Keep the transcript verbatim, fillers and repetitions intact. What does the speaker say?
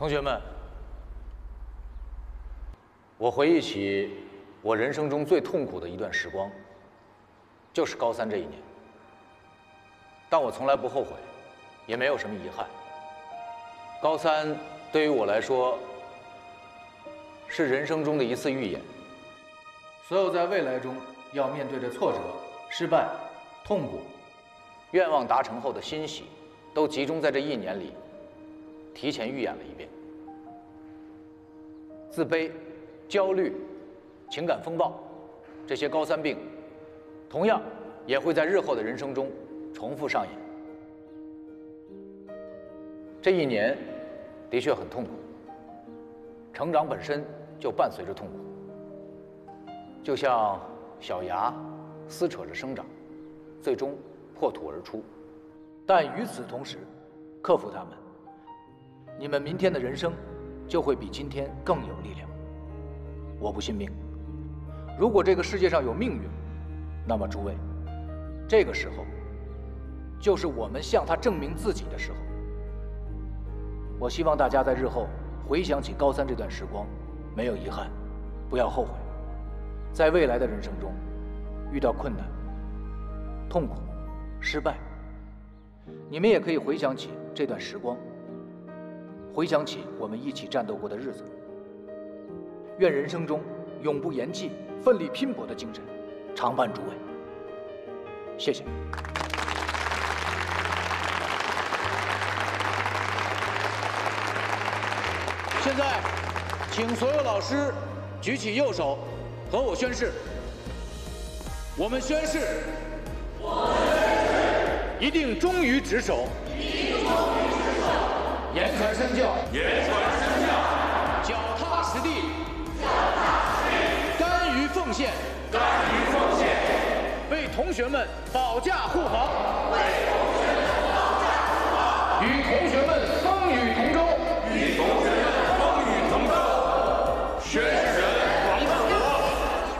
同学们，我回忆起我人生中最痛苦的一段时光，就是高三这一年。但我从来不后悔，也没有什么遗憾。高三对于我来说，是人生中的一次预演。所有在未来中要面对的挫折、失败、痛苦、愿望达成后的欣喜，都集中在这一年里，提前预演了一遍。自卑、焦虑、情感风暴，这些高三病，同样也会在日后的人生中重复上演。这一年的确很痛苦，成长本身就伴随着痛苦，就像小芽撕扯着生长，最终破土而出。但与此同时，克服它们，你们明天的人生就会比今天更有力量。我不信命，如果这个世界上有命运，那么诸位，这个时候就是我们向它证明自己的时候。我希望大家在日后回想起高三这段时光，没有遗憾，不要后悔。在未来的人生中，遇到困难、痛苦、失败，你们也可以回想起这段时光，回想起我们一起战斗过的日子。愿人生中永不言弃、奋力拼搏的精神常伴诸位。谢谢。现在，请所有老师举起右手，和我宣誓。我们宣誓，我们宣誓，一定忠于职守，一定忠于职守，言传身教，言传身教，脚踏实地，脚踏实地，甘于奉献，甘于奉献，为同学们保驾护航，为同学们保驾护航，与同学们风雨同舟。